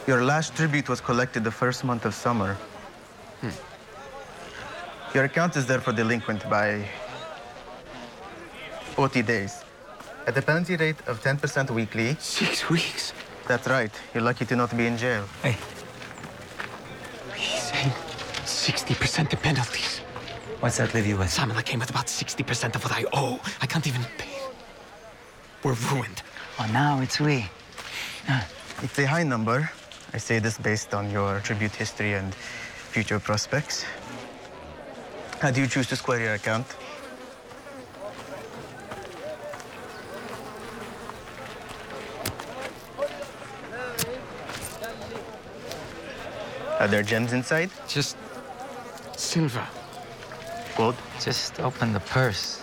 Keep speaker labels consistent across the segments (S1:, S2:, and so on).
S1: Your last tribute was collected the first month of summer. Your account is therefore delinquent by 40 days. At a penalty rate of 10% weekly.
S2: 6 weeks?
S1: That's right. You're lucky to not be in jail.
S2: Hey. He's saying 60% the penalties.
S3: What's that leave you with?
S2: Simon, I came with about 60% of what I owe. I can't even pay. We're ruined.
S3: Oh, now it's we.
S1: It's a high number. I say this based on your tribute history and future prospects. How do you choose to square your account? Are there gems inside?
S2: Just silver.
S1: Gold?
S3: Just open the purse.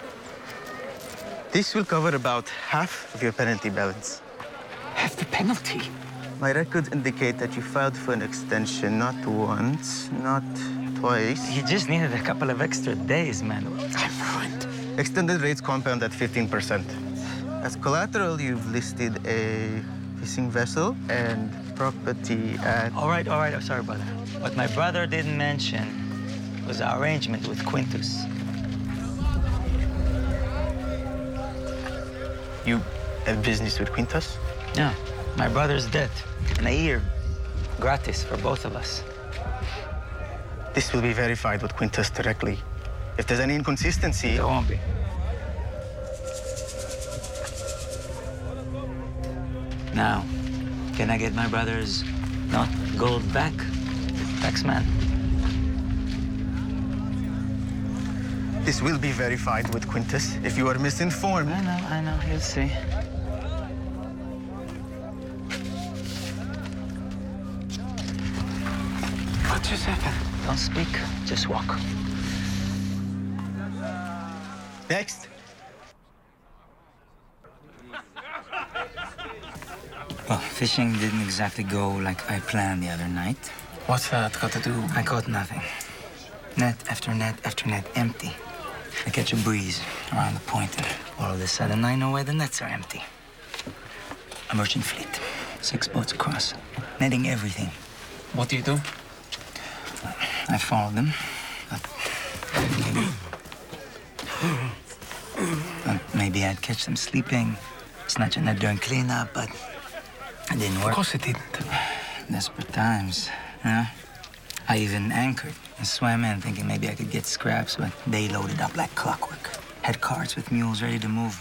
S1: This will cover about half of your penalty balance.
S2: Half the penalty?
S1: My records indicate that you filed for an extension not once, not twice.
S3: He just needed a couple of extra days, man.
S2: I'm ruined.
S1: Extended rates compound at 15%. As collateral, you've listed a fishing vessel and property at...
S3: All right, I'm sorry, brother. What my brother didn't mention was our arrangement with Quintus.
S1: You have business with Quintus?
S3: Yeah, my brother's dead. And a year, gratis for both of us.
S1: This will be verified with Quintus directly. If there's any inconsistency...
S3: There won't be. Now, can I get my brother's not gold back, taxman?
S1: This will be verified with Quintus. If you are misinformed...
S3: I know, he'll see.
S2: What just happened?
S3: Don't speak, just walk.
S1: Next.
S3: Well, fishing didn't exactly go like I planned the other night.
S2: What's that got to do?
S3: I caught nothing. Net after net after net, empty. I catch a breeze around the point, and all of a sudden I know why the nets are empty. A merchant fleet, 6 boats across, netting everything.
S2: What do you do?
S3: I followed them, but maybe I'd catch them sleeping, snatch a net during cleanup, but it didn't work.
S2: Of course it didn't.
S3: Desperate times, yeah. I even anchored and swam in, thinking maybe I could get scraps, but they loaded up like clockwork. Had carts with mules ready to move.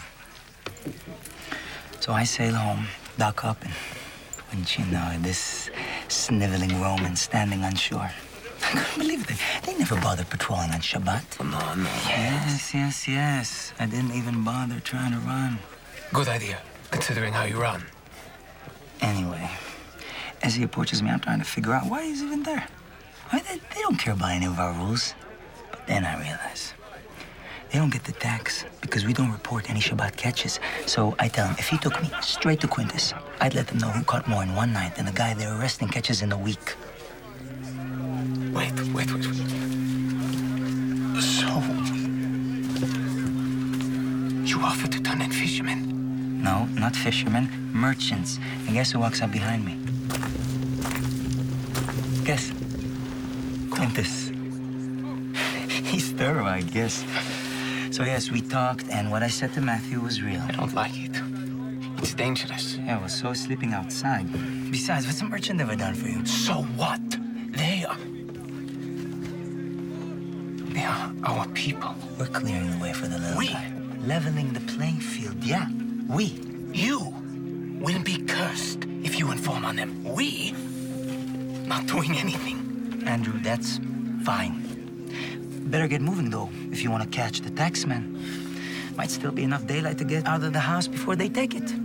S3: So I sail home, dock up, and wouldn't you know it, this sniveling Roman standing on shore. I couldn't believe it. They never bothered patrolling on Shabbat.
S2: Come on, man.
S3: Yes. I didn't even bother trying to run.
S2: Good idea, considering how you run.
S3: Anyway, as he approaches me, I'm trying to figure out why he's even there. I mean, they don't care about any of our rules. But then I realize they don't get the tax because we don't report any Shabbat catches. So I tell him if he took me straight to Quintus, I'd let them know who caught more in one night than the guy they're arresting catches in a week.
S2: Wait. So, you offered to turn in fishermen?
S3: No, not fishermen, merchants. And guess who walks up behind me? Guess. Quintus. He's thorough, I guess. So yes, we talked, and what I said to Matthew was real.
S2: I don't like it. It's dangerous.
S3: Yeah, well, so is sleeping outside. Besides, what's a merchant ever done for you?
S2: So what? They are our people.
S3: We're clearing the way for the little
S2: We?
S3: guy. Leveling the playing field, yeah. We.
S2: You will be cursed if you inform on them. We not doing anything.
S3: Andrew, that's fine. Better get moving, though, if you want to catch the taxman. Might still be enough daylight to get out of the house before they take it.